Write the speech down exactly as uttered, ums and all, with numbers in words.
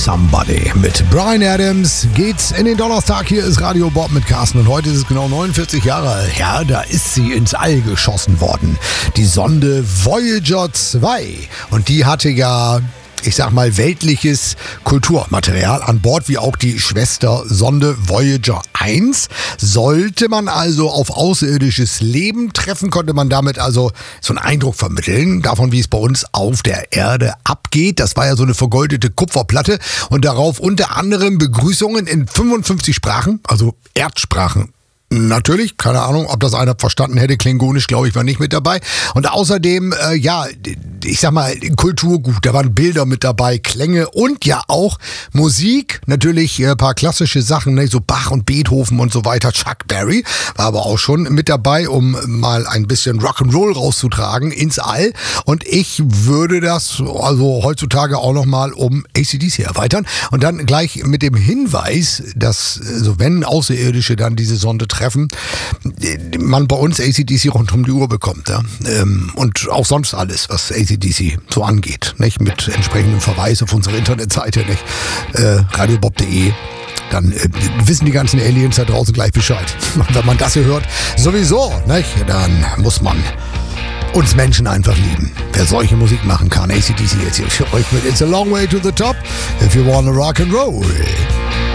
Somebody. Mit Bryan Adams geht's in den Donnerstag. Hier ist Radio Bob mit Carsten und heute ist es genau neunundvierzig Jahre her. Da ist sie ins All geschossen worden. Die Sonde Voyager zwei. Und die hatte ja, ich sag mal, weltliches Kulturmaterial an Bord, wie auch die Schwestersonde Voyager eins. Sollte man also auf außerirdisches Leben treffen, konnte man damit also so einen Eindruck vermitteln, davon, wie es bei uns auf der Erde abgeht. Das war ja so eine vergoldete Kupferplatte und darauf unter anderem Begrüßungen in fünfundfünfzig Sprachen, also Erdsprachen. Natürlich, keine Ahnung, ob das einer verstanden hätte. Klingonisch, glaube ich, war nicht mit dabei. Und außerdem, äh, ja, ich sag mal, Kulturgut. Da waren Bilder mit dabei, Klänge und ja auch Musik. Natürlich ein äh, paar klassische Sachen, ne? So Bach und Beethoven und so weiter. Chuck Berry war aber auch schon mit dabei, um mal ein bisschen Rock'n'Roll rauszutragen ins All. Und ich würde das also heutzutage auch nochmal um A C D C erweitern. Und dann gleich mit dem Hinweis, dass, also wenn Außerirdische dann diese Sonde treffen, man bei uns A C D C rund um die Uhr bekommt. Ja? Und auch sonst alles, was A C D C so angeht. Nicht? Mit entsprechendem Verweis auf unsere Internetseite, nicht? Äh, radiobob punkt de. Dann äh, wissen die ganzen Aliens da draußen gleich Bescheid. Und wenn man das hier hört, sowieso, nicht? Dann muss man uns Menschen einfach lieben. Wer solche Musik machen kann, A C D C jetzt hier für euch mit It's a long way to the top, if you wanna rock and roll.